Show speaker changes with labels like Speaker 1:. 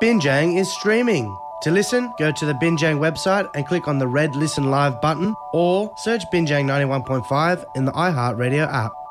Speaker 1: Binjang is streaming. To listen, go to the Binjang website and click on the red Listen Live button or search Binjang 91.5 in the iHeartRadio app.